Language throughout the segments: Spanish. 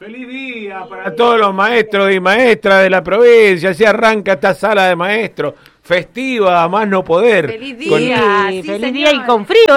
Feliz día para todos los maestros y maestras de la provincia. Así arranca esta sala de maestros. Festiva, a más no poder. Feliz día, feliz día y con frío,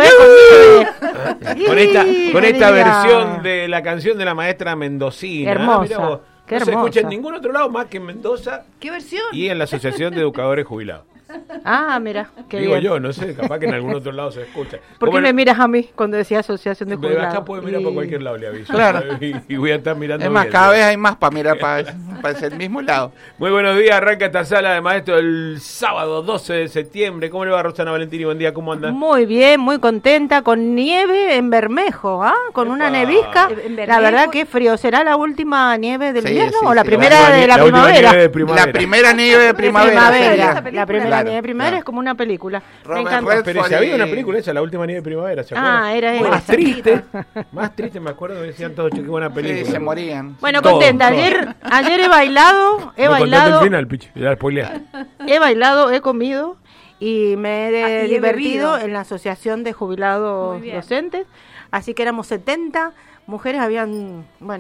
con esta versión de la canción de la maestra mendocina. Hermosa. No se escucha en ningún otro lado más que en Mendoza. ¿Qué versión? Y en la Asociación de Educadores Jubilados. Ah, mira, qué Digo bien. yo, no sé, capaz que en algún otro lado se escucha. ¿Por qué me miras a mí cuando decía Asociación de Jubilados? Acá puede mirar por cualquier lado, le aviso. Claro. Y voy a estar mirando. Es más, bien, cada ¿no? vez hay más para mirar para el mismo lado. Muy buenos días, arranca esta sala de maestros el sábado 12 de septiembre. ¿Cómo le va, Rosana Valentini? Buen día, ¿cómo anda? Muy bien, muy contenta, con nieve en Bermejo, con una nevisca. La verdad que frío. ¿Será la última nieve del invierno o la primera de la primavera? La primera nieve de primavera. La primera nieve de primavera es como una película. Me encanta. Pero si había una película esa, La última nieve de primavera, ¿se acuerdan? Era más esa. triste, me acuerdo que decían todos, qué buena película. Sí, se morían. Bueno, Todos, contenta. todos. Ayer he bailado, el final, pichi, ya spoileé. he bailado, he comido y me he y divertido bebido. en la Asociación de Jubilados Docentes. Así que éramos 70 mujeres, habían,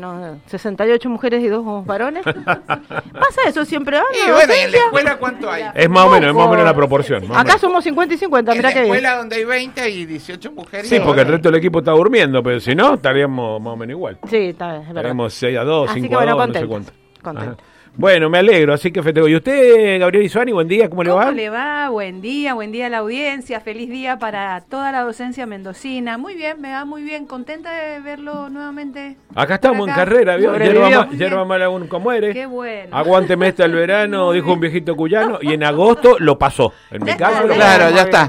68 mujeres y 2 varones. Pasa eso siempre, Y bueno, ¿y en la escuela cuánto hay? Es más o menos la proporción. Acá somos 50 y 50, En mirá la que bien. escuela donde hay 20 y 18 mujeres. Sí, porque el resto del equipo está durmiendo, pero si no, estaríamos más o menos igual. Sí, es verdad. Estaríamos 6-2, Así 5-2, que bueno, no sé contenta, cuánto. contenta. Ajá. Bueno, me alegro, así que festejo. ¿Y usted, Gabriel Isuani, buen día? ¿Cómo le va? ¿Cómo le va? Buen día a la audiencia, feliz día para toda la docencia mendocina. Muy bien, me va muy bien, contenta de verlo nuevamente. Acá estamos por en acá. carrera, ¿vio? Sobrevivió. Yerba mala uno como eres. Qué bueno. Aguánteme hasta el verano, dijo un viejito cuyano, y en agosto lo pasó. En mi Ya caso, está, lo Claro, pasó. ya está.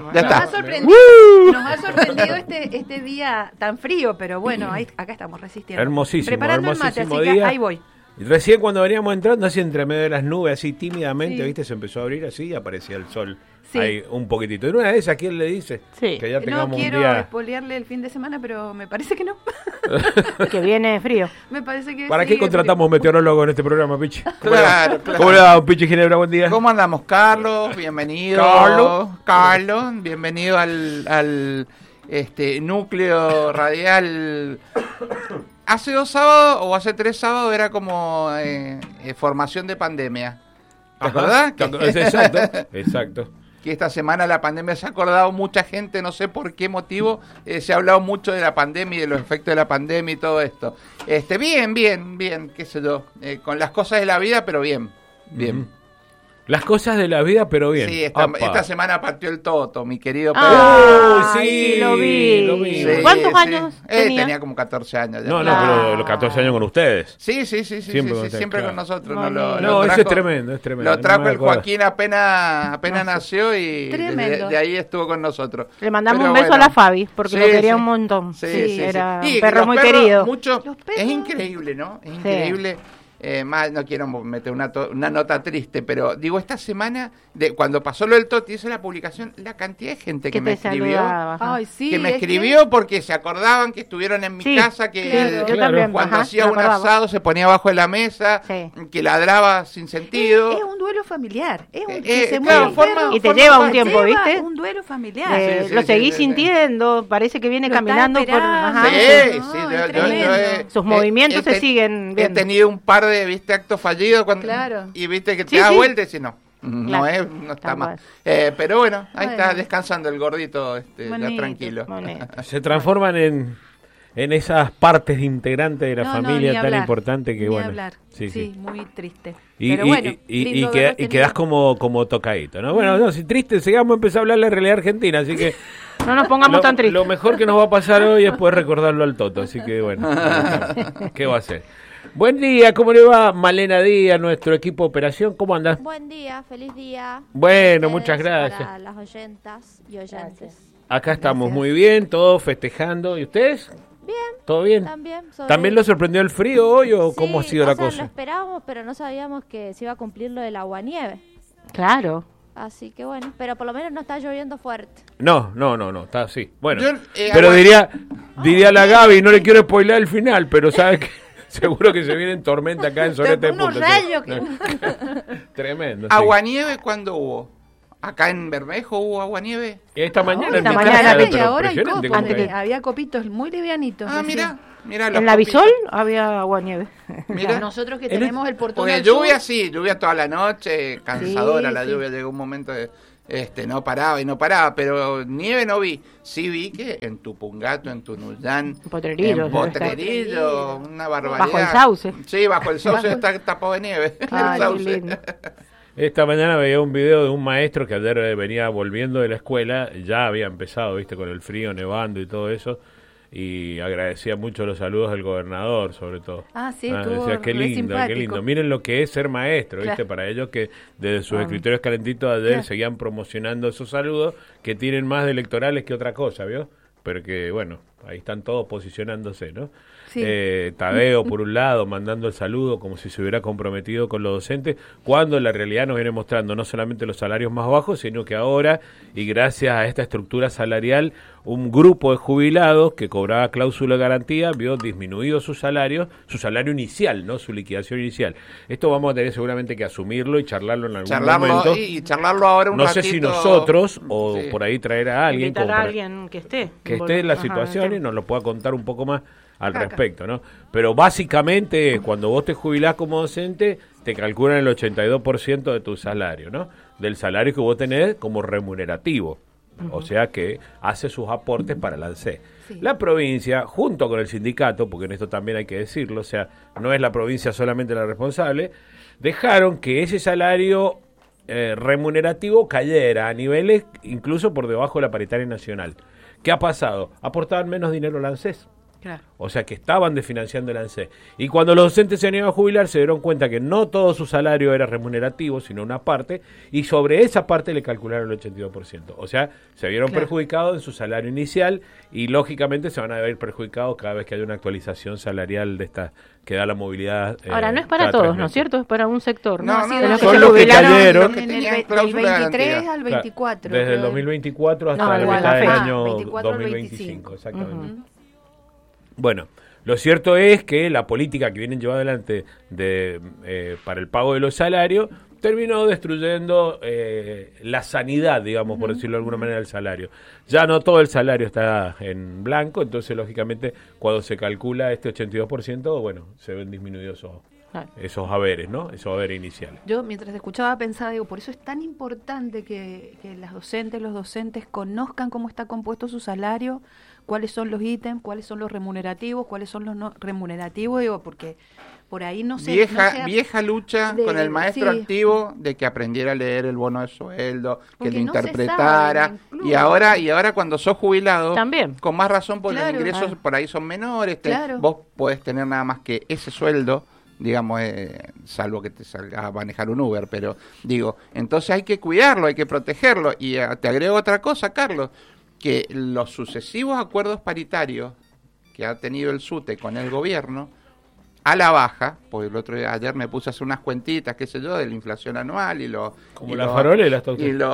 Nos ha sorprendido este día tan frío, pero bueno, acá estamos resistiendo. Hermosísimo, Preparando el mate, hermosísimo así día. que ahí voy. Y recién cuando veníamos entrando, así entre medio de las nubes, así tímidamente, Sí. ¿viste? Se empezó a abrir así y aparecía el sol Sí. ahí un poquitito. En una de esas, ¿quién le dice? Sí. Que ya No tengamos un quiero día... espolearle el fin de semana, pero me parece que no. Que viene frío. Me parece que ¿Para sí, qué contratamos meteorólogos en este programa, Pichi? Claro, ¿Cómo le va, don Pichi Ginebra? Buen día. ¿Cómo andamos, Carlos? Bienvenido. Carlos, bienvenido al núcleo radial. Hace 2 sábados o hace 3 sábados era como formación de pandemia. ¿Te acordás? Exacto. Que esta semana la pandemia se ha acordado mucha gente, no sé por qué motivo, se ha hablado mucho de la pandemia y de los efectos de la pandemia y todo esto. Bien, qué sé yo, con las cosas de la vida, pero bien. Las cosas de la vida, pero bien. Sí, esta semana partió el Toto, mi querido Ah, sí, sí, lo vi. Sí, ¿Cuántos años tenía? Tenía como 14 años. ya. No, pero los 14 años con ustedes. Sí, Siempre con ustedes, siempre claro. con nosotros. No, eso es tremendo, es tremendo. Lo trajo No me el acuerdo. Joaquín apenas nació y Tremendo. de ahí estuvo con nosotros. Le mandamos Pero un beso bueno. a la Fabi, porque Sí, lo quería sí. un montón. Sí. Era Y un perro los muy perros, querido. Los perros. Es increíble, ¿no? Es increíble. Más no quiero meter una nota triste, pero digo, esta semana, cuando pasó lo del Toti, hice la publicación, la cantidad de gente que me escribió. Ay, sí. Que me es escribió porque se acordaban que estuvieron en mi Sí, casa, que claro. Yo también, cuando ajá, hacía me un acordaba. asado se ponía abajo de la mesa, Sí. que ladraba sin sentido. Es un duelo familiar. Es un, que se claro, muere un perro, forma- Y te lleva un parte. tiempo, ¿viste? Un duelo familiar. Sí, Lo sí, seguís sí. sintiendo, parece que viene Lo está caminando por... esperando. Ajá, Sí, no, sí, es tremendo. Sus movimientos se siguen He viendo. tenido un par de, actos fallidos Claro. y viste que te Sí, das sí. vuelta y decís no Claro. no está Tal mal. cual. Pero bueno, ahí Bueno. está descansando el gordito, ya Bonito. tranquilo. Se transforman en esas partes integrantes de la No, familia ni tan hablar, importante que ni bueno. hablar. Sí, muy triste. Y, Pero bueno, y lindo haberlo tenido. quedás como tocadito, ¿no? Bueno, no, si triste, sigamos a empezar a hablar de la realidad argentina, así que No nos pongamos tan tristes. lo mejor que nos va a pasar hoy es poder recordarlo al Toto, así que bueno, ¿qué va a hacer? Buen día, ¿cómo le va Malena Díaz, nuestro equipo de operación? ¿Cómo andás? Buen día, feliz día. Bueno, Ustedes, muchas gracias. Para las oyentas y oyentes. Acá estamos muy bien, todos festejando. ¿Y ustedes? Bien, ¿Todo bien? también. ¿También lo sorprendió el frío hoy o cómo ha sido la Lo cosa? esperábamos, pero no sabíamos que se iba a cumplir lo del aguanieve. Claro. Así que bueno, pero por lo menos no está lloviendo fuerte. No, está así. Bueno, Yo, pero diría la Gaby, no le quiero spoiler el final, pero sabes que seguro que se viene en tormenta acá en Sorete de Unos Punta. rayos Tremendo. sí. ¿Aguanieve cuándo hubo? ¿Acá en Bermejo hubo aguanieve? Esta mañana en Esta mi mañana, casa, Pichi. pero y ahora hay impresionante copo, cómo porque cae. había copitos muy livianitos. Ah, así. mira. Mirá, en la Bisol había agua nieve. Mirá. Nosotros que tenemos el portón porque al lluvia sur. sí, lluvia toda la noche, cansadora la lluvia, llegó un momento de no paraba, pero nieve no vi. Sí vi que en Tupungato, en Tunuyán, Potrerillo, en Potrerillo, una barbaridad. Bajo el sauce. Sí, bajo el sauce está tapado de nieve. Ay, El sauce. qué lindo. Esta mañana veía un video de un maestro que ayer venía volviendo de la escuela, ya había empezado, viste, con el frío, nevando y todo eso, y agradecía mucho los saludos del gobernador, sobre todo. Sí, estuvo decía, qué re lindo, simpático. qué lindo. Miren lo que es ser maestro, viste, Claro. para ellos que desde sus escritorios calentitos ayer Claro. seguían promocionando esos saludos que tienen más de electorales que otra cosa, ¿vio? Pero que, bueno, ahí están todos posicionándose, ¿no? Sí. Tadeo, por un lado, mandando el saludo como si se hubiera comprometido con los docentes, cuando la realidad nos viene mostrando no solamente los salarios más bajos, sino que ahora, y gracias a esta estructura salarial, un grupo de jubilados que cobraba cláusula de garantía vio disminuido su salario inicial, ¿no? Su liquidación inicial. Esto vamos a tener seguramente que asumirlo y charlarlo en algún momento. Y charlarlo ahora un no ratito. sé si nosotros o Sí. por ahí traer a alguien Invitar como a para alguien que esté en la Ajá, situación y entiendo. nos lo pueda contar un poco más al Acá. respecto, ¿no? Pero básicamente cuando vos te jubilás como docente te calculan el 82% de tu salario, ¿no? Del salario que vos tenés como remunerativo. O sea que hace sus aportes para el ANSES. Sí. La provincia, junto con el sindicato, porque en esto también hay que decirlo, o sea, no es la provincia solamente la responsable, dejaron que ese salario remunerativo cayera a niveles incluso por debajo de la paritaria nacional. ¿Qué ha pasado? Aportaban menos dinero al ANSES. Claro. O sea que estaban desfinanciando el ANSES. Y cuando los docentes se han ido a jubilar se dieron cuenta que no todo su salario era remunerativo, sino una parte, y sobre esa parte le calcularon el 82%. O sea, se vieron Claro. perjudicados en su salario inicial y lógicamente se van a ver perjudicados cada vez que haya una actualización salarial de esta que da la movilidad. Ahora, no es para cada todos, 3 ¿no es meses. cierto? Es para un sector. No, sí, no, de no, los son se los que jubilaron cayeron. Los que en tenían del cláusula de 23 garantía. al 24. Desde el creo. 2024 hasta No, la igual, mitad del ajá, año 24 al 2025, 25. exactamente. Bueno, lo cierto es que la política que vienen llevando adelante para el pago de los salarios terminó destruyendo la sanidad, digamos, por decirlo de alguna manera, del salario. Ya no todo el salario está en blanco, entonces, lógicamente, cuando se calcula este 82%, bueno, se ven disminuidos esos haberes, ¿no? Esos haberes iniciales. Yo, mientras escuchaba, pensaba, digo, por eso es tan importante que las docentes, los docentes conozcan cómo está compuesto su salario, cuáles son los ítems, cuáles son los remunerativos, cuáles son los no remunerativos, digo, porque por ahí no se... Vieja lucha con el maestro activo de que aprendiera a leer el bono de sueldo, que Porque lo no se interpretara, sabe, incluso. y ahora cuando sos jubilado, También. con más razón porque Claro. los ingresos Claro. por ahí son menores, Claro. vos podés tener nada más que ese sueldo, digamos, salvo que te salga a manejar un Uber, pero digo, entonces hay que cuidarlo, hay que protegerlo, y te agrego otra cosa, Carlos, que los sucesivos acuerdos paritarios que ha tenido el SUTE con el gobierno, a la baja, porque ayer me puse a hacer unas cuentitas, qué sé yo, de la inflación anual Como la farola y las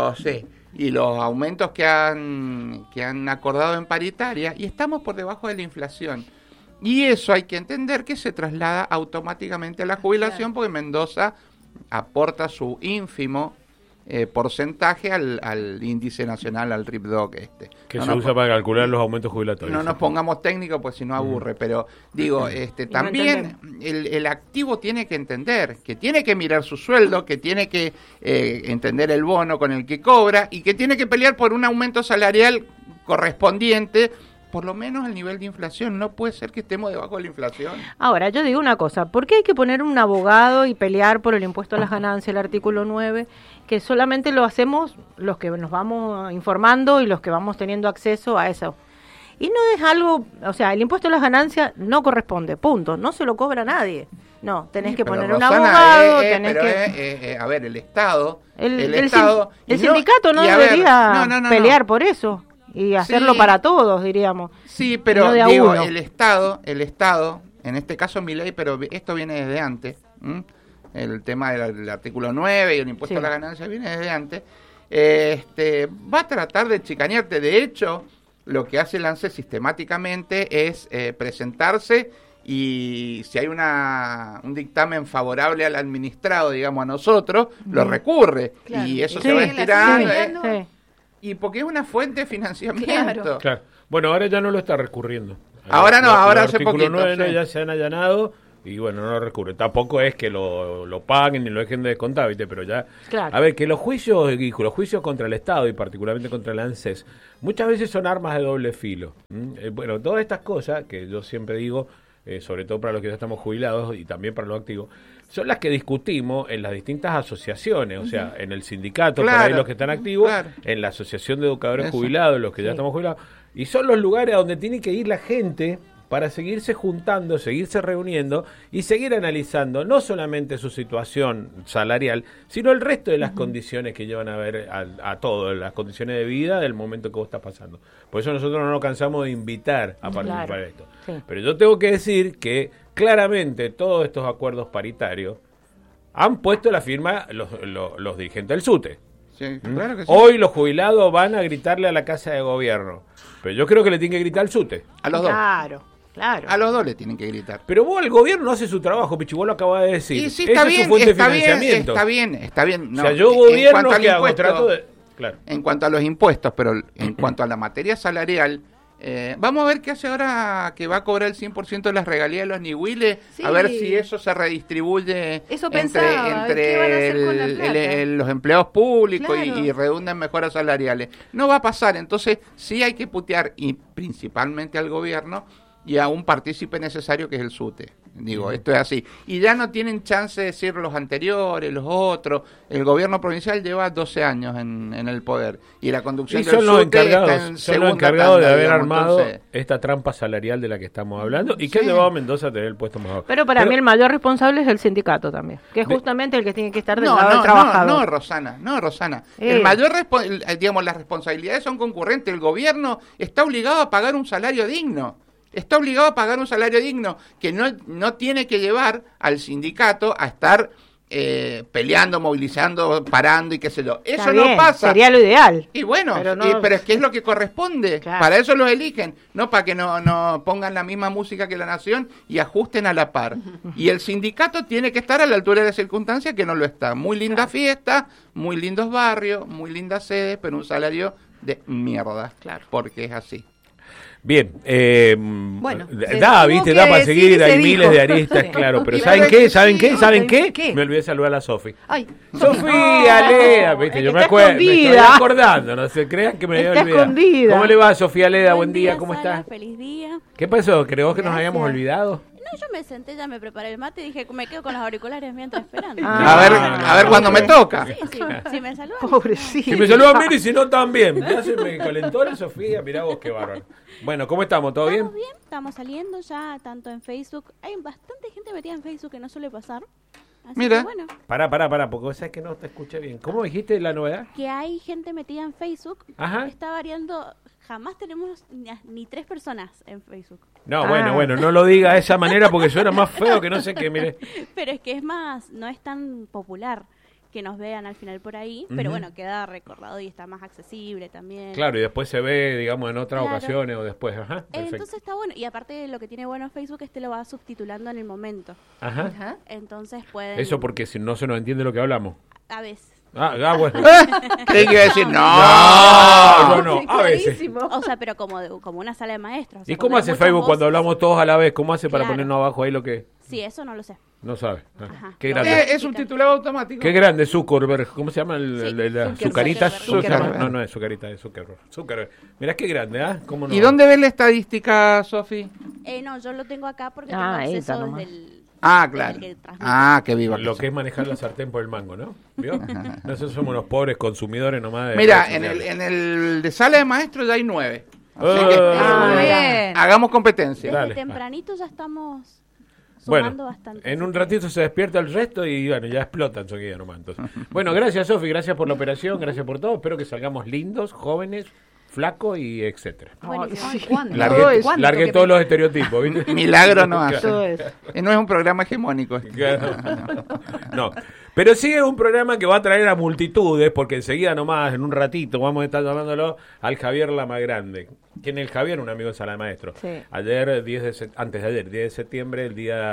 y los aumentos que han acordado en paritaria, y estamos por debajo de la inflación. Y eso hay que entender que se traslada automáticamente a la jubilación, porque Mendoza aporta su ínfimo porcentaje al índice nacional, al RIPDOC Que se usa para calcular los aumentos jubilatorios. No nos pongamos técnicos, pues si no aburre, pero digo, también el activo tiene que entender, que tiene que mirar su sueldo, que tiene que entender el bono con el que cobra y que tiene que pelear por un aumento salarial correspondiente, por lo menos el nivel de inflación. No puede ser que estemos debajo de la inflación. Ahora, yo digo una cosa, ¿por qué hay que poner un abogado y pelear por el impuesto a las ganancias, el artículo 9, que solamente lo hacemos los que nos vamos informando y los que vamos teniendo acceso a eso? Y no es algo, o sea, el impuesto a las ganancias no corresponde, punto, no se lo cobra nadie. No, tenés que Pero, poner un Rosana, abogado, tenés que... a ver, el Estado... El Estado... sindicato no debería pelear por eso y hacerlo para todos, diríamos. Sí, pero no de a digo, uno. el Estado, en este caso mi ley, pero esto viene desde antes, el tema del artículo 9 y el impuesto a la ganancia viene desde antes, va a tratar de chicanearte. De hecho, lo que hace el ANSES sistemáticamente es presentarse, y si hay un dictamen favorable al administrado, digamos a nosotros, lo recurre, Claro. y eso Sí, se va la estirando. sigue Sí. Y porque es una fuente de financiamiento. Claro. Bueno, ahora ya no lo está recurriendo. Ahora no, ahora hace artículo poquito. 9 Sí. ya se han allanado y bueno, no lo recurren. Tampoco es que lo paguen ni lo dejen de descontar, ¿viste? Pero ya... Claro. A ver, que los juicios contra el Estado y particularmente contra el ANSES muchas veces son armas de doble filo. Bueno, todas estas cosas que yo siempre digo, sobre todo para los que ya estamos jubilados y también para los activos, son las que discutimos en las distintas asociaciones, o sea, en el sindicato, Claro, por ahí los que están activos, claro. en la asociación de educadores Eso. jubilados, los que ya Sí. estamos jubilados, y son los lugares a donde tiene que ir la gente para seguirse juntando, seguirse reuniendo y seguir analizando no solamente su situación salarial, sino el resto de las condiciones que llevan a ver a todo, las condiciones de vida del momento que vos estás pasando. Por eso nosotros no nos cansamos de invitar a participar Claro, de esto. sí. Pero yo tengo que decir que claramente todos estos acuerdos paritarios han puesto la firma los dirigentes del SUTE. Sí, claro que sí. Hoy los jubilados van a gritarle a la Casa de Gobierno, pero yo creo que le tienen que gritar al SUTE. A los dos. Claro, claro. A los dos le tienen que gritar. Pero vos, el gobierno no hace su trabajo, Pichi, vos lo acabas de decir. Y sí, Esa está es bien, su fuente está de bien, financiamiento. está bien, está bien. O No, sea, yo en gobierno cuanto al que hago, impuesto, trato de... Claro. En cuanto a los impuestos, pero en cuanto a la materia salarial, vamos a ver qué hace ahora que va a cobrar el 100% de las regalías de los nihuiles, Sí. a ver si eso se redistribuye Eso pensaba, ¿qué van a hacer con la plata? los empleados públicos Claro. y redunda en mejoras salariales. No va a pasar, entonces sí hay que putear, y principalmente al gobierno y a un partícipe necesario que es el SUTE. Digo, esto es así. Y ya no tienen chance de decir los anteriores, los otros. El gobierno provincial lleva 12 años en el poder. Y la conducción Y del son los SUTE está en encargados, son los segunda encargados de tanda, haber digamos, armado entonces, esta trampa salarial de la que estamos hablando y que Sí. ha llevado a Mendoza a tener el puesto más bajo. Pero para mí el mayor responsable es el sindicato también, que es justamente el que tiene que estar del No, lado del no, trabajador. no, Rosana. El mayor, digamos, las responsabilidades son concurrentes. El gobierno está obligado a pagar un salario digno. Está obligado a pagar un salario digno que no tiene que llevar al sindicato a estar peleando, movilizando, parando y qué sé yo. Eso Está no bien, pasa. sería lo ideal. Y bueno, Pero no- pero es que es lo que corresponde. Claro. Para eso los eligen, no para que no pongan la misma música que la nación y ajusten a la par. Y el sindicato tiene que estar a la altura de la circunstancia que no lo está. Muy linda fiesta, muy lindos barrios, muy lindas sedes, pero un salario de mierda. Claro. Porque es así. Bien, Bueno, se da, tuvo viste, que da para decir seguir, y hay se miles dijo. de aristas, Sí. claro, pero Y ¿saben pero qué? que ¿Saben sí, qué? ¿Saben qué? ¿qué? Me olvidé de saludar a la Sofi. Ay, Sofía Leda, viste, es yo que me está acuerdo, me estoy escondida. acordando, no se crean que me había Está olvidado. escondida. ¿Cómo le va, Sofía Leda? Buen día, ¿cómo Sala, está? Feliz día. ¿Qué pasó? ¿Creó que nos Gracias. habíamos olvidado? No, yo me senté, ya me preparé el mate y dije, me quedo con los auriculares mientras esperando. A ver cuándo me toca. Sí, sí, sí, me saludan. Pobrecito. Si me saluda a mí y si no, también. Ya se me calentó la Sofía, mirá vos qué bárbaro. Bueno, ¿cómo estamos? ¿Todo bien? Estamos bien, estamos saliendo ya tanto en Facebook. Hay bastante gente metida en Facebook que no suele pasar. Así Mira. que bueno, Pará, porque vos sabés que no te escuché bien. ¿Cómo dijiste la novedad? que hay gente metida en Facebook. Ajá. Está variando, jamás tenemos ni 3 personas en Facebook. No, Ah. bueno, no lo diga de esa manera porque suena más feo que no sé qué, mire. Pero es que es más, no es tan popular que nos vean al final por ahí, pero bueno, queda recordado y está más accesible también. Claro, y después se ve, digamos, en otras Claro. ocasiones o después, ajá, perfecto. Entonces está bueno, y aparte lo que tiene bueno Facebook es que lo va subtitulando en el momento. Ajá. ajá. Entonces pueden... Eso porque si no se nos entiende lo que hablamos. A veces. Bueno. Creí que iba a decir, No, a veces. O sea, pero como una sala de maestros. o sea, ¿Y cómo cuando hay hace muchas Facebook cuando voces. hablamos todos a la vez? ¿Cómo hace para Claro. ponernos abajo ahí lo que Sí, eso no lo sé. no sabe? Ajá. Qué Lo grande. Es un titulado automático. Qué grande Zuckerberg. ¿Cómo se llama el Sí, de la Zuckerberg. Zucarita? Zuckerberg. No es Zucarita, es Zuckerberg. Mirá qué grande, ¿ah? ¿Cómo no? ¿Y dónde ves la estadística, Sofi? No, yo lo tengo acá porque Ah, tengo ahí acceso está nomás. desde el... Ah, desde claro. el que transmite. Ah, qué viva. Lo que es manejar la sartén por el mango, ¿no? ¿Vio? Nosotros somos los pobres consumidores nomás de... Mira, redes sociales. en el de sala de maestros ya hay 9. Así Ah, que, Muy bien. hagamos competencia. Desde Dale. tempranito ya estamos Bueno, sumando bastante. en un ratito se despierta el resto y bueno, ya explotan enseguida nomás. Entonces. Bueno, gracias Sofi, gracias por la operación, gracias por todo. Espero que salgamos lindos, jóvenes, flacos y etcétera. Buenísimo. Ay, ¿cuándo? Largué, ¿Cuánto largué que todos me- los estereotipos, ¿viste? Milagro no hace. Todo eso. No es un programa hegemónico. Claro. No, pero sí es un programa que va a traer a multitudes, porque enseguida nomás, en un ratito, vamos a estar llamándolo al Javier Lamagrande. ¿Quién es el Javier? Un amigo de Sala de Maestro. Sí. Ayer, antes de ayer, 10 de septiembre, el día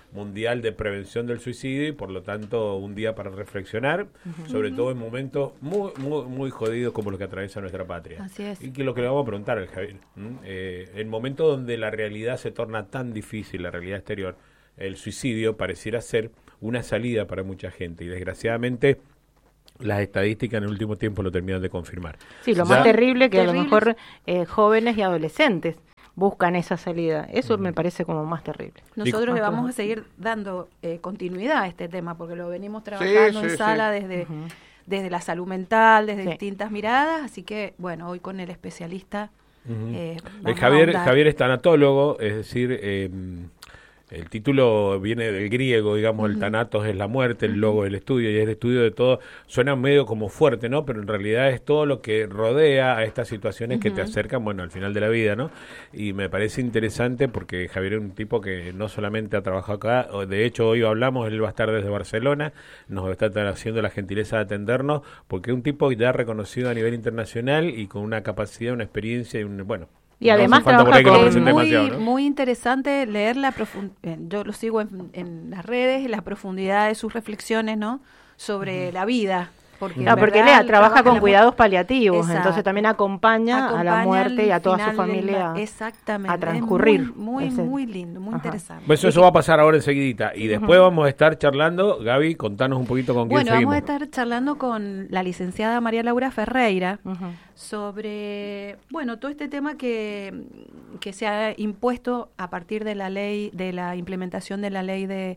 Mundial de Prevención del Suicidio y por lo tanto un día para reflexionar, sobre todo en momentos muy, muy, muy jodidos como los que atraviesa nuestra patria. Así es. Y que lo que le vamos a preguntar al Javier, en momentos donde la realidad se torna tan difícil, la realidad exterior, el suicidio pareciera ser una salida para mucha gente y desgraciadamente las estadísticas en el último tiempo lo terminan de confirmar. Sí, lo más terrible que a lo mejor jóvenes y adolescentes buscan esa salida. Eso me parece como más terrible. Nosotros le vamos a seguir dando continuidad a este tema porque lo venimos trabajando en sala desde la salud mental, desde distintas miradas, así que bueno, hoy con el especialista Javier es tanatólogo, es decir, el título viene del griego, digamos, el tanatos es la muerte, el logo el estudio, y es el estudio de todo. Suena medio como fuerte, ¿no? Pero en realidad es todo lo que rodea a estas situaciones que te acercan, bueno, al final de la vida, ¿no? Y me parece interesante porque Javier es un tipo que no solamente ha trabajado acá, de hecho hoy hablamos, él va a estar desde Barcelona, nos está haciendo la gentileza de atendernos, porque es un tipo ya reconocido a nivel internacional y con una capacidad, una experiencia y y además trabaja con muy interesante leer yo lo sigo en las redes, la profundidad de sus reflexiones, ¿no? Sobre la vida. Porque él trabaja con cuidados paliativos, entonces también acompaña a la muerte y a toda su familia a transcurrir. Muy lindo, muy interesante. Pues eso va a pasar ahora enseguidita. Y después vamos a estar charlando. Gaby, contanos un poquito con quién seguimos. Vamos a estar charlando con la licenciada María Laura Ferreira sobre, todo este tema que se ha impuesto a partir de la ley, de la implementación de la ley de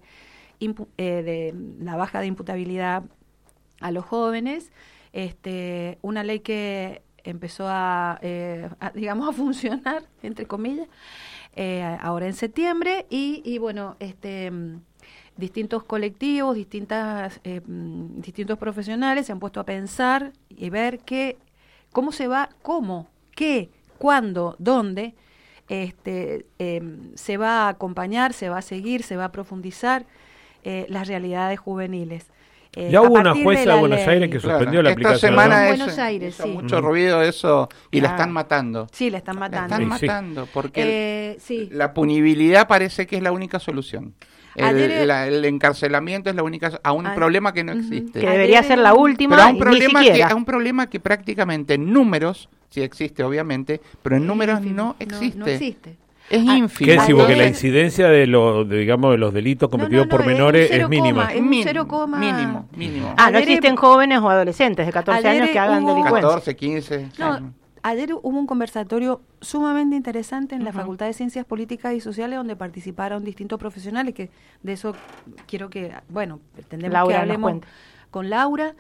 la baja de imputabilidad a los jóvenes, una ley que empezó a funcionar, entre comillas, ahora en septiembre, y distintos colectivos, distintos profesionales se han puesto a pensar y ver cómo se va, qué, cuándo, dónde se va a acompañar, se va a seguir, se va a profundizar las realidades juveniles. Ya hubo una jueza de Buenos Aires que suspendió la aplicación. Esta semana en Buenos Aires, hizo mucho ruido eso y la están matando. Sí, la están matando. La están matando porque la punibilidad parece que es la única solución. El encarcelamiento es la única a un problema que no existe. Que debería ser la última, pero a un problema que prácticamente en números, sí existe obviamente, pero en números no existe. No existe. Es ínfimo. ¿Qué decimos? Que la incidencia de los delitos cometidos por menores es mínima. Es un 0, mínimo. No existen jóvenes o adolescentes de 14 años que hagan delincuencia. 14, 15. Ayer hubo un conversatorio sumamente interesante en la Facultad de Ciencias Políticas y Sociales donde participaron distintos profesionales, que de eso quiero que, pretendemos Laura que hablemos con Laura.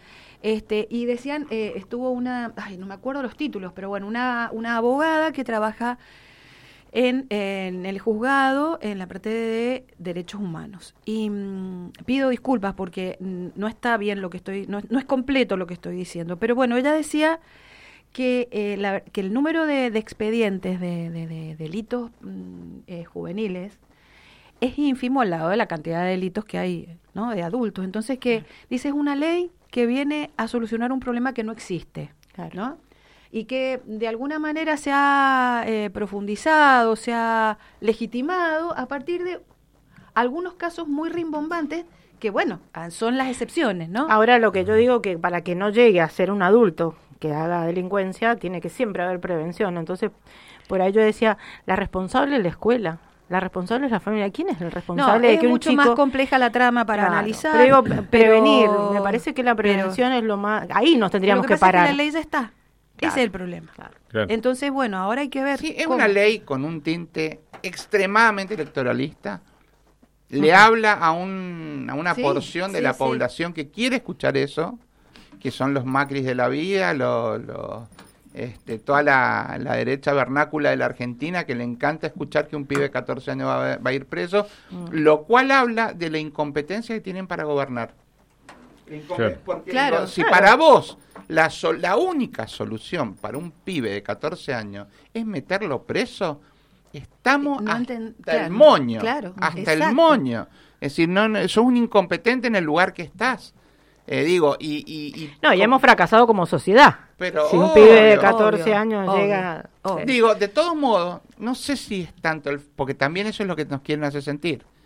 Y decían, estuvo no me acuerdo los títulos, pero una abogada que trabaja en el juzgado en la parte de derechos humanos. Y pido disculpas porque no está bien lo que no es completo lo que estoy diciendo, pero ella decía que el número de expedientes de delitos juveniles es ínfimo al lado de la cantidad de delitos que hay, ¿no? De adultos. Entonces dice, es una ley que viene a solucionar un problema que no existe, ¿no? Y que de alguna manera se ha profundizado, se ha legitimado a partir de algunos casos muy rimbombantes que, son las excepciones, ¿no? Ahora lo que yo digo que para que no llegue a ser un adulto que haga delincuencia, tiene que siempre haber prevención. Entonces, por ahí yo decía, la responsable es la escuela. La responsable es la familia. ¿Quién es el responsable de que un chico? Es mucho más compleja la trama para analizar. Pero prevenir, me parece que la prevención es lo más... Ahí nos tendríamos que parar. Pasa es que la ley ya está. Ese es el problema. Claro. Entonces, ahora hay que ver. Sí, es una ley con un tinte extremadamente electoralista. Le habla a una porción de la población que quiere escuchar eso, que son los Macris de la vida, toda la derecha vernácula de la Argentina, que le encanta escuchar que un pibe de 14 años va a ir preso, lo cual habla de la incompetencia que tienen para gobernar. Porque si para vos la única solución para un pibe de 14 años es meterlo preso, estamos hasta el moño. Hasta el moño. Es decir, sos un incompetente en el lugar que estás. Y hemos fracasado como sociedad. Pero si un pibe de 14 años llega... Digo, de todos modos, no sé si es tanto, porque también eso es lo que nos quieren hacer sentir.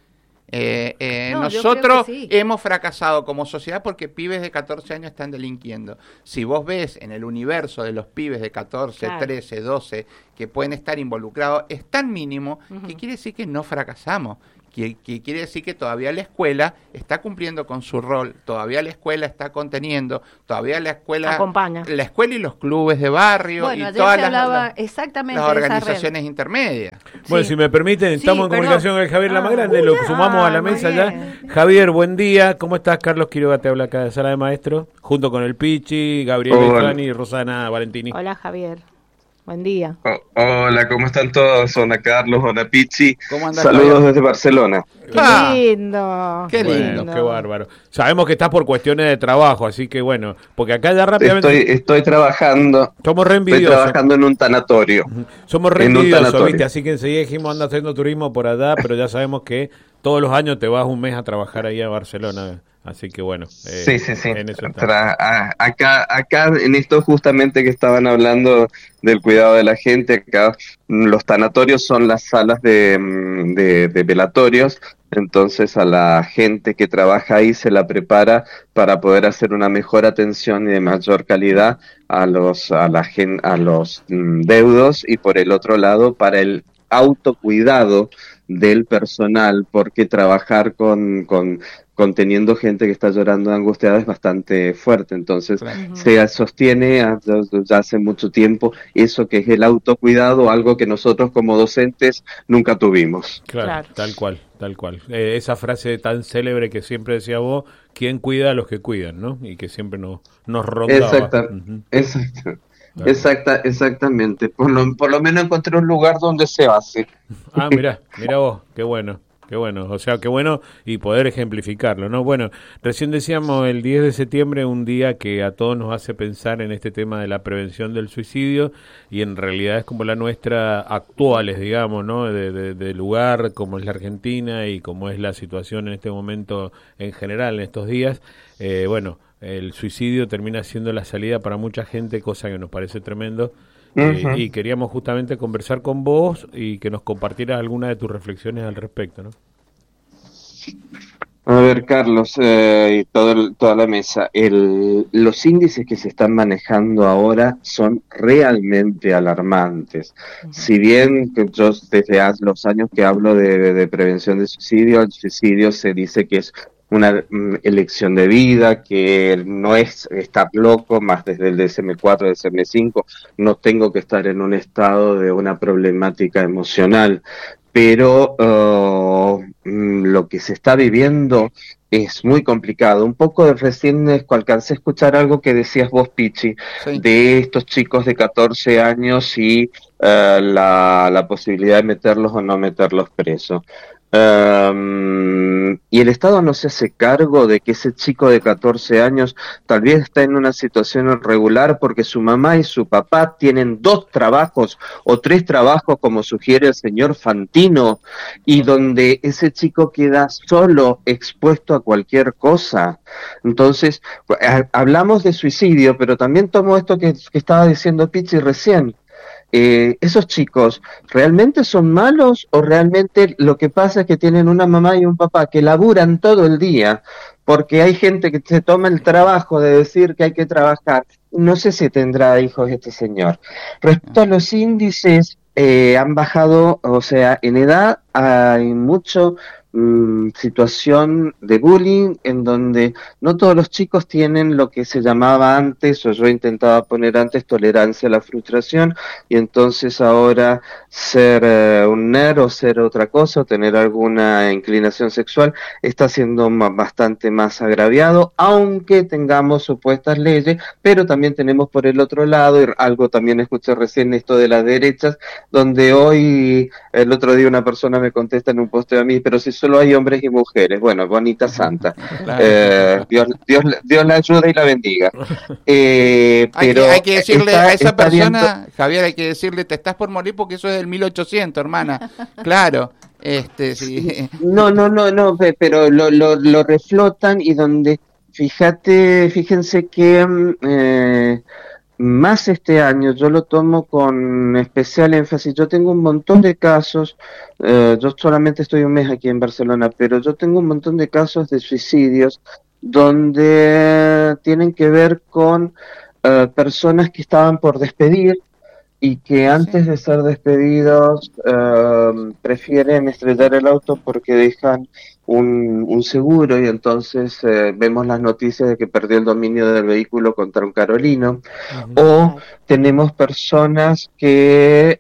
No, yo nosotros creo que sí. hemos fracasado como sociedad porque pibes de 14 años están delinquiendo. Si vos ves en el universo de los pibes de 14, Claro. 13, 12 que pueden estar involucrados, es tan mínimo que quiere decir que no fracasamos. Que quiere decir que todavía la escuela está cumpliendo con su rol, todavía la escuela está conteniendo, todavía la escuela Acompaña. la escuela y los clubes de barrio Bueno, y ayer todas se las, hablaba las- exactamente las de esa red. organizaciones intermedias. Bueno, Sí. si me permiten, Sí, estamos en perdón. comunicación con el Javier Lamagrande, Ah, lo ya. sumamos a la Muy mesa ya. bien. Javier, buen día, ¿cómo estás? Carlos Quiroga te habla acá de Sala de Maestros, junto con el Pichi, Gabriel Hola. Bejani y Rosana Valentini. Hola, Javier. Buen día. Hola, ¿cómo están todos? Hola Carlos, hola Pichi. ¿Cómo andás, Saludos Javier? desde Barcelona. Qué Ah, lindo. qué lindo. Bueno, qué bárbaro. Sabemos que estás por cuestiones de trabajo, así que bueno, porque acá ya rápidamente Estoy trabajando, somos re estoy envidiosos. trabajando en un tanatorio. Somos re en un envidiosos, tanatorio. ¿viste? Así que enseguida dijimos anda haciendo turismo por allá, pero ya sabemos que todos los años te vas un mes a trabajar ahí a Barcelona. Así que bueno, Sí. en eso está. Acá en esto justamente que estaban hablando del cuidado de la gente, acá los tanatorios son las salas de velatorios, entonces a la gente que trabaja ahí se la prepara para poder hacer una mejor atención y de mayor calidad a los deudos, y por el otro lado para el autocuidado del personal, porque trabajar conteniendo gente que está llorando angustiada es bastante fuerte. Entonces Claro. se sostiene ya hace mucho tiempo eso que es el autocuidado, algo que nosotros como docentes nunca tuvimos. Claro, Claro. tal cual. Esa frase tan célebre que siempre decía vos, ¿quién cuida a los que cuidan, no? Y que siempre nos rondaba. Ujú. Exactamente. Por lo menos encontré un lugar donde se hace. Ah, mira vos, qué bueno. O sea, qué bueno y poder ejemplificarlo, ¿no? Bueno, recién decíamos el 10 de septiembre, un día que a todos nos hace pensar en este tema de la prevención del suicidio, y en realidad es como la nuestra actuales, digamos, ¿no? De lugar como es la Argentina y como es la situación en este momento en general, en estos días. Bueno, el suicidio termina siendo la salida para mucha gente, cosa que nos parece tremendo. Ujú. Y queríamos justamente conversar con vos y que nos compartieras alguna de tus reflexiones al respecto, ¿no? A ver, Carlos, y toda la mesa, los índices que se están manejando ahora son realmente alarmantes. Si bien que yo desde hace los años que hablo de prevención de suicidio, el suicidio se dice que es una elección de vida, que no es estar loco, más desde el DSM-4, DSM-5, no tengo que estar en un estado de una problemática emocional, pero lo que se está viviendo es muy complicado. Un poco recién alcancé a escuchar algo que decías vos, Pichi, Sí. de estos chicos de 14 años y la posibilidad de meterlos o no meterlos presos. Y el Estado no se hace cargo de que ese chico de 14 años tal vez está en una situación irregular porque su mamá y su papá tienen 2 trabajos o 3 trabajos, como sugiere el señor Fantino, y donde ese chico queda solo, expuesto a cualquier cosa. Entonces, hablamos de suicidio, pero también tomo esto que estaba diciendo Pichi recién. ¿Esos chicos realmente son malos o realmente lo que pasa es que tienen una mamá y un papá que laburan todo el día? Porque hay gente que se toma el trabajo de decir que hay que trabajar. No sé si tendrá hijos este señor. Respecto a los índices, han bajado, o sea, en edad hay mucho situación de bullying en donde no todos los chicos tienen lo que se llamaba antes, o yo intentaba poner antes, tolerancia a la frustración, y entonces ahora ser un nerd o ser otra cosa o tener alguna inclinación sexual está siendo bastante más agraviado, aunque tengamos supuestas leyes, pero también tenemos por el otro lado, y algo también escuché recién, esto de las derechas, donde hoy, el otro día una persona me contesta en un posteo a mí, pero si solo hay hombres y mujeres. Bueno, bonita santa. Dios la ayude y la bendiga. Hay que decirle a esa está persona, viendo- Javier, hay que decirle, te estás por morir porque eso es del 1800, hermana. Claro. Sí. No, pero lo reflotan, y donde fíjense que más este año yo lo tomo con especial énfasis. Yo tengo un montón de casos, yo solamente estoy un mes aquí en Barcelona, pero yo tengo un montón de casos de suicidios donde tienen que ver con personas que estaban por despedir y que antes de ser despedidos prefieren estrellar el auto porque dejan un seguro, y entonces vemos las noticias de que perdió el dominio del vehículo contra un carolino. O tenemos personas que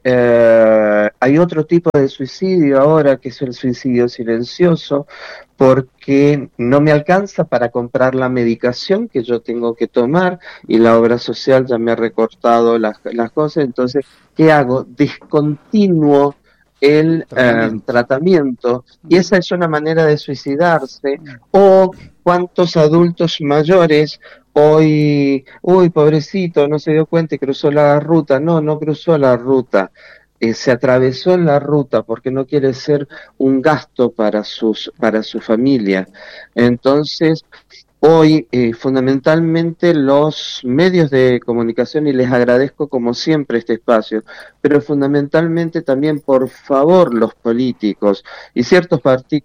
hay otro tipo de suicidio ahora, que es el suicidio silencioso, porque no me alcanza para comprar la medicación que yo tengo que tomar y la obra social ya me ha recortado las cosas. Entonces, ¿qué hago? Descontinuo el tratamiento, y esa es una manera de suicidarse. O cuántos adultos mayores hoy, uy, pobrecito, no se dio cuenta y cruzó la ruta. No cruzó la ruta, se atravesó en la ruta porque no quiere ser un gasto para su familia. Entonces, hoy fundamentalmente los medios de comunicación, y les agradezco como siempre este espacio, pero fundamentalmente también, por favor, los políticos y ciertos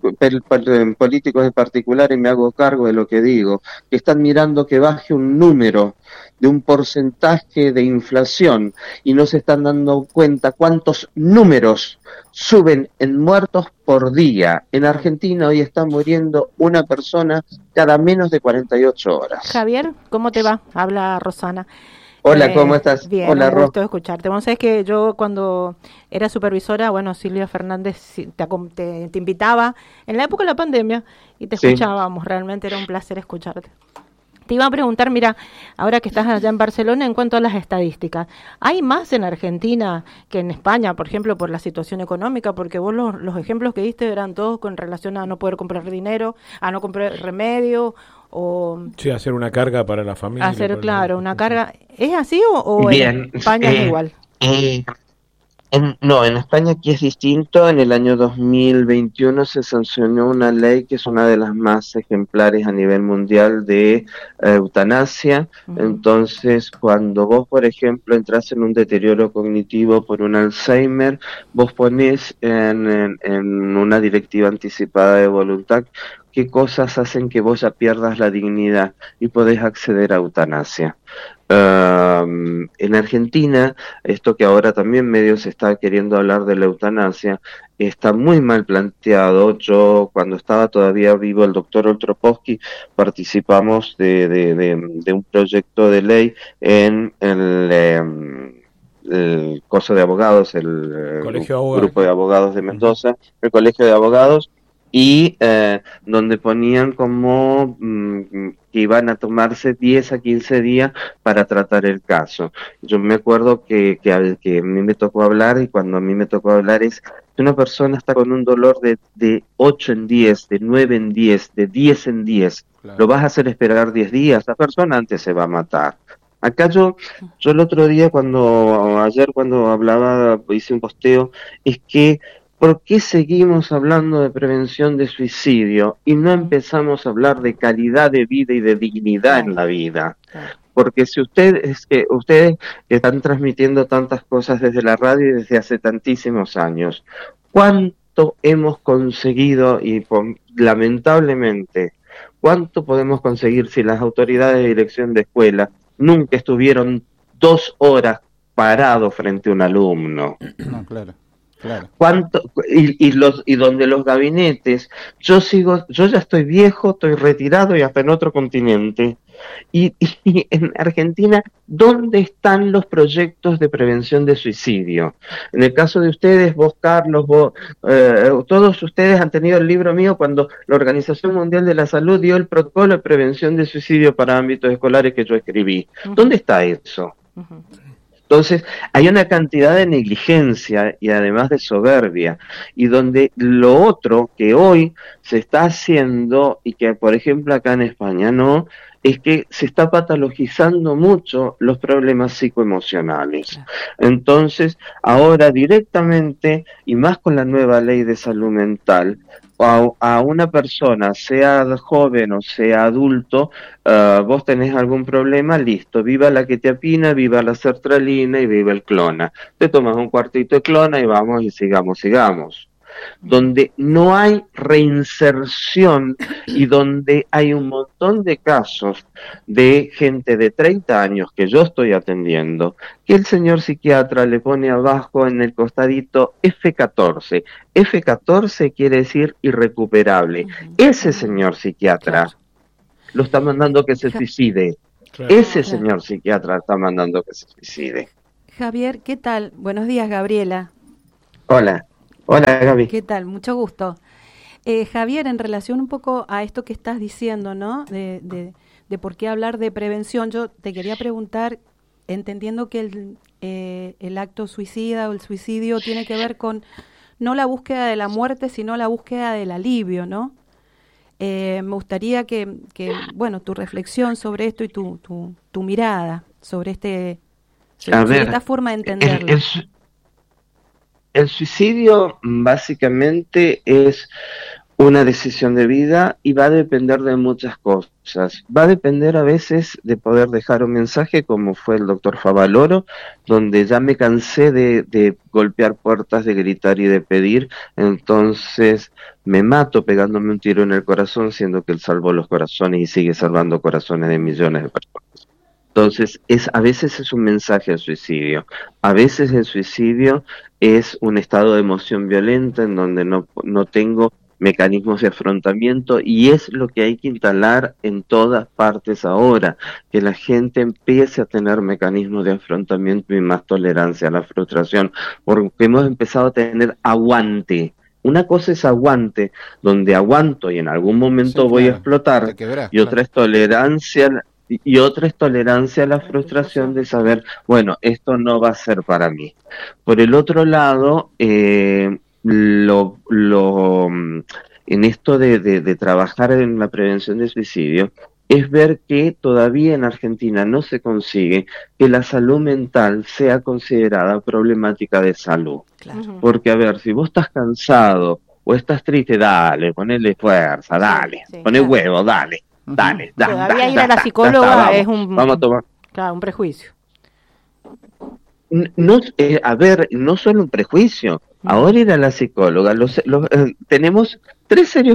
políticos en particular, y me hago cargo de lo que digo, que están mirando que baje un número de un porcentaje de inflación y no se están dando cuenta cuántos números suben en muertos por día. En Argentina hoy está muriendo una persona cada menos de 48 horas. Javier, ¿cómo te va? Habla Rosana. Hola, ¿cómo estás? Bien, hola, un gusto escucharte. Vos sabés que yo cuando era supervisora, bueno, Silvia Fernández te invitaba en la época de la pandemia y te escuchábamos. Realmente era un placer escucharte. Te iba a preguntar, mira, ahora que estás allá en Barcelona, en cuanto a las estadísticas, ¿hay más en Argentina que en España, por ejemplo, por la situación económica? Porque vos los ejemplos que diste eran todos con relación a no poder comprar dinero, a no comprar remedio, o... Sí, hacer una carga para la familia. Hacer, claro, una carga. ¿Es así o Bien, en España es igual? No, en España aquí es distinto. En el año 2021 se sancionó una ley que es una de las más ejemplares a nivel mundial de eutanasia. Entonces, cuando vos, por ejemplo, entras en un deterioro cognitivo por un Alzheimer, vos ponés en una directiva anticipada de voluntad qué cosas hacen que vos ya pierdas la dignidad y podés acceder a eutanasia. En Argentina, esto que ahora también medio se está queriendo hablar de la eutanasia, está muy mal planteado. Yo, cuando estaba todavía vivo el doctor Oltropowski, participamos de un proyecto de ley en el coso de abogados, el grupo de abogados de Mendoza, el colegio de abogados, y donde ponían como que iban a tomarse 10 a 15 días para tratar el caso. Yo me acuerdo que a mí me tocó hablar, y cuando a mí me tocó hablar es que una persona está con un dolor de 8 en 10, de 9 en 10, de 10 en 10. Claro. Lo vas a hacer esperar 10 días, la persona antes se va a matar. Acá yo el otro día, ayer cuando hablaba, hice un posteo, es que ¿por qué seguimos hablando de prevención de suicidio y no empezamos a hablar de calidad de vida y de dignidad en la vida? Porque si ustedes están transmitiendo tantas cosas desde la radio y desde hace tantísimos años, ¿cuánto hemos conseguido? Y lamentablemente, ¿cuánto podemos conseguir si las autoridades de dirección de escuela nunca estuvieron 2 horas parados frente a un alumno? No, claro. Claro. Y donde los gabinetes, yo ya estoy viejo, estoy retirado y hasta en otro continente. Y en Argentina, ¿dónde están los proyectos de prevención de suicidio? En el caso de ustedes, vos, Carlos, todos ustedes han tenido el libro mío cuando la Organización Mundial de la Salud dio el protocolo de prevención de suicidio para ámbitos escolares que yo escribí. ¿Dónde está eso? Entonces, hay una cantidad de negligencia y además de soberbia, y donde lo otro que hoy se está haciendo, y que por ejemplo acá en España no, es que se está patologizando mucho los problemas psicoemocionales. Entonces, ahora directamente, y más con la nueva ley de salud mental, a una persona, sea joven o sea adulto, vos tenés algún problema, listo, viva la quetiapina, viva la sertralina y viva el clona. Te tomas un cuartito de clona y vamos y sigamos. Donde no hay reinserción y donde hay un montón de casos de gente de 30 años que yo estoy atendiendo, que el señor psiquiatra le pone abajo en el costadito F14. F14 quiere decir irrecuperable. Ese señor psiquiatra lo está mandando que se suicide. Ese señor psiquiatra está mandando que se suicide. Javier, ¿qué tal? Buenos días, Gabriela. Hola Gaby. ¿Qué tal? Mucho gusto. Javier, en relación un poco a esto que estás diciendo, ¿no? De por qué hablar de prevención, yo te quería preguntar, entendiendo que el acto suicida o el suicidio tiene que ver con no la búsqueda de la muerte, sino la búsqueda del alivio, ¿no? Me gustaría que bueno, tu reflexión sobre esto y tu mirada sobre sobre esta forma de entenderlo. El suicidio básicamente es una decisión de vida y va a depender de muchas cosas. Va a depender a veces de poder dejar un mensaje, como fue el doctor Favaloro, donde ya me cansé de golpear puertas, de gritar y de pedir, entonces me mato pegándome un tiro en el corazón, siendo que él salvó los corazones y sigue salvando corazones de millones de personas. Entonces, a veces es un mensaje al suicidio, a veces el suicidio es un estado de emoción violenta en donde no tengo mecanismos de afrontamiento, y es lo que hay que instalar en todas partes ahora, que la gente empiece a tener mecanismos de afrontamiento y más tolerancia a la frustración, porque hemos empezado a tener aguante. Una cosa es aguante, donde aguanto y en algún momento voy a explotar, y otra es tolerancia. Y otra es tolerancia a la frustración de saber, bueno, esto no va a ser para mí. Por el otro lado, en esto de trabajar en la prevención de suicidio, es ver que todavía en Argentina no se consigue que la salud mental sea considerada problemática de salud. Claro. Porque, a ver, si vos estás cansado o estás triste, dale, ponele fuerza, dale, poné huevo, dale. Dale, todavía ir a la psicóloga es vamos a tomar. Claro, un prejuicio. No, a ver, no solo un prejuicio. Ahora ir a la psicóloga, tenemos 3 serios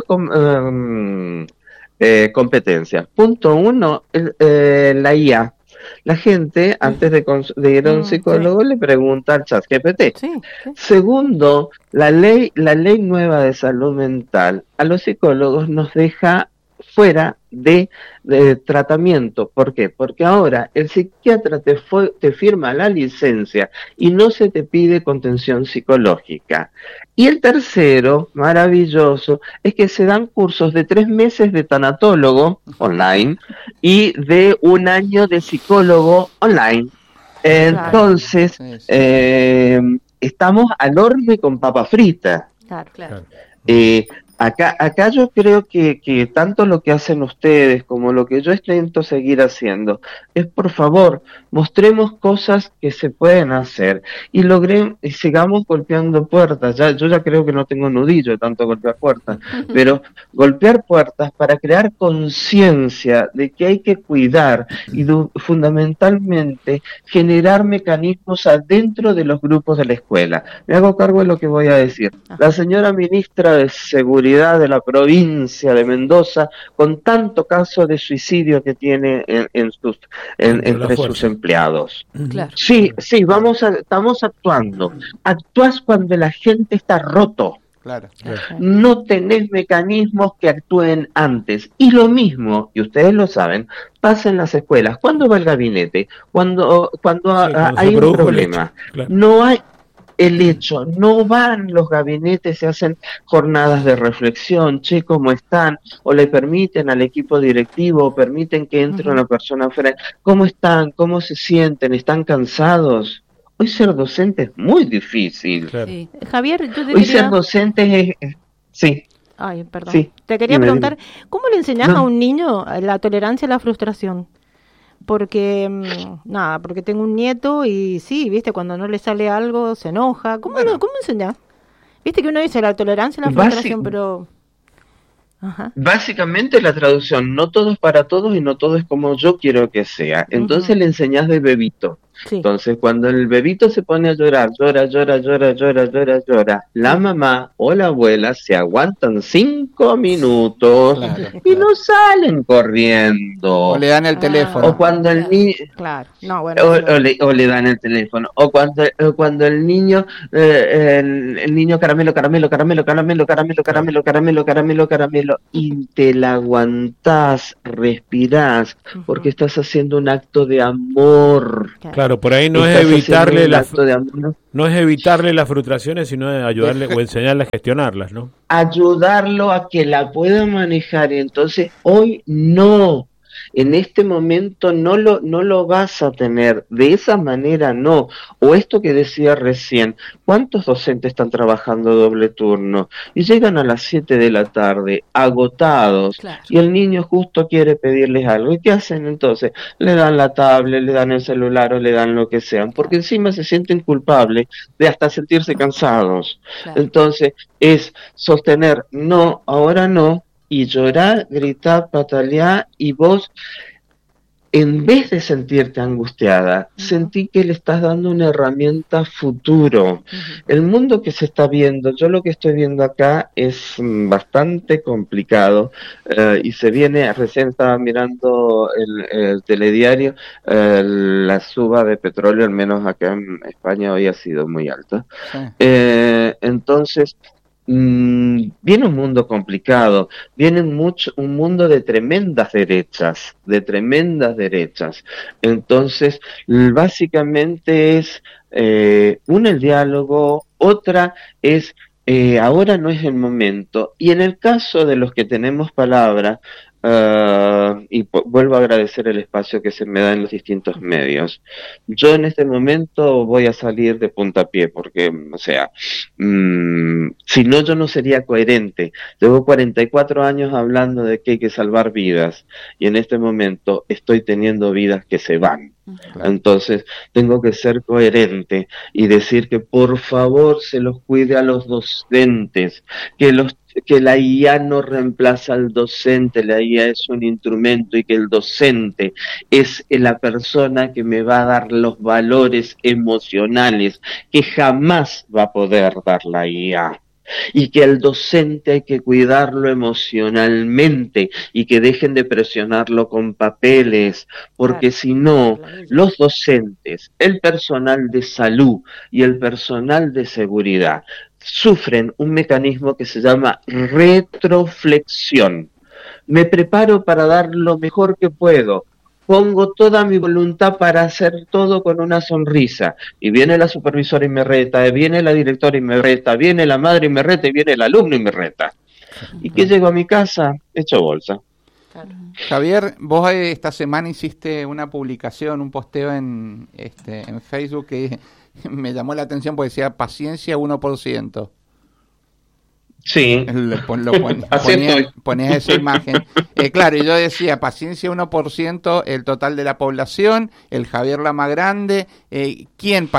competencias. Punto 1, la IA. La gente, antes de ir a un psicólogo, le pregunta al ChatGPT. Segundo, la ley nueva de salud mental a los psicólogos nos deja fuera de tratamiento. ¿Por qué? Porque ahora el psiquiatra te firma la licencia y no se te pide contención psicológica. Y el tercero, maravilloso, es que se dan cursos de 3 meses de tanatólogo online y de 1 año de psicólogo online. Entonces, estamos al horno con papa frita. Claro. Acá yo creo que tanto lo que hacen ustedes como lo que yo intento seguir haciendo es, por favor, mostremos cosas que se pueden hacer y sigamos golpeando puertas. Yo ya creo que no tengo nudillo de tanto golpear puertas, pero golpear puertas para crear conciencia de que hay que cuidar y fundamentalmente generar mecanismos adentro de los grupos de la escuela. Me hago cargo de lo que voy a decir. La señora ministra de Seguridad de la provincia de Mendoza, con tanto caso de suicidio que tiene entre sus empleados. Claro. Sí, estamos actuando. Actúas cuando la gente está roto. Claro. No tenés mecanismos que actúen antes. Y lo mismo, y ustedes lo saben, pasa en las escuelas. ¿Cuándo va el gabinete? Cuando hay un problema. Claro. No hay el hecho, no van los gabinetes, se hacen jornadas de reflexión, cómo están, o le permiten al equipo directivo, o permiten que entre una persona afuera, cómo están, cómo se sienten, están cansados. Hoy ser docente es muy difícil. Claro. Sí. Javier, yo te Hoy ser docente es... Sí. Ay, perdón. Sí, Te quería dime, preguntar, ¿cómo le enseñás No. a un niño la tolerancia a la frustración? Porque, porque tengo un nieto y sí, viste, cuando no le sale algo se enoja. ¿Cómo enseñás? Viste que uno dice la tolerancia a la frustración, pero... Ajá. Básicamente la traducción, no todo es para todos y no todo es como yo quiero que sea. Entonces le enseñás de bebito. Sí. Entonces cuando el bebito se pone a llorar, llora, la mamá o la abuela se aguantan 5 minutos y no salen corriendo. O le dan el teléfono. O cuando el niño... Claro, no, bueno. O le dan el teléfono. O cuando el niño, el niño caramelo, y te la aguantás, respirás, porque estás haciendo un acto de amor. Claro, por ahí no es evitarle no es evitarle las frustraciones, sino ayudarle o enseñarle a gestionarlas, ¿no? Ayudarlo a que la pueda manejar. Y entonces hoy no. En este momento no lo vas a tener, de esa manera no. O esto que decía recién, ¿cuántos docentes están trabajando doble turno? Y llegan a las 7 de la tarde, agotados, Claro. y el niño justo quiere pedirles algo. ¿Y qué hacen entonces? Le dan la tablet, le dan el celular o le dan lo que sean, porque encima se sienten culpables de hasta sentirse cansados. Claro. Entonces es sostener, no, ahora no, y llorar, gritar, patalear, y vos, en vez de sentirte angustiada, sentí que le estás dando una herramienta futuro. El mundo que se está viendo, yo lo que estoy viendo acá es bastante complicado, y se viene, recién estaba mirando el telediario, la suba de petróleo, al menos acá en España hoy ha sido muy alta. Sí. Entonces, viene un mundo complicado, viene un mundo de tremendas derechas, entonces básicamente es una el diálogo, otra es ahora no es el momento, y en el caso de los que tenemos palabra, vuelvo a agradecer el espacio que se me da en los distintos medios. Yo en este momento voy a salir de puntapié porque, o sea, si no yo no sería coherente. Llevo 44 años hablando de que hay que salvar vidas y en este momento estoy teniendo vidas que se van. Claro. Entonces tengo que ser coherente y decir que por favor se los cuide a los docentes, que la IA no reemplaza al docente, la IA es un instrumento y que el docente es la persona que me va a dar los valores emocionales que jamás va a poder dar la IA. Y que el docente hay que cuidarlo emocionalmente y que dejen de presionarlo con papeles, porque si no, los docentes, el personal de salud y el personal de seguridad sufren un mecanismo que se llama retroflexión. Me preparo para dar lo mejor que puedo, pongo toda mi voluntad para hacer todo con una sonrisa, y viene la supervisora y me reta, viene la directora y me reta, viene la madre y me reta, y viene el alumno y me reta. ¿Y qué llego a mi casa? Hecho bolsa. Javier, vos esta semana hiciste una publicación, un posteo en Facebook que me llamó la atención porque decía paciencia 1%. Sí. Ponías esa imagen. Claro, y yo decía, paciencia 1%, el total de la población, el Javier la más grande. ¿Quién